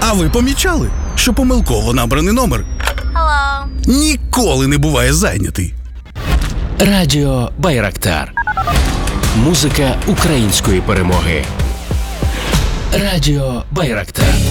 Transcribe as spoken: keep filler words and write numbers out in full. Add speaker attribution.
Speaker 1: А ви помічали, що помилково набраний номер
Speaker 2: Hello.
Speaker 1: ніколи не буває зайнятий?
Speaker 3: Радіо Байрактар. Музика української перемоги. Радіо Байрактар.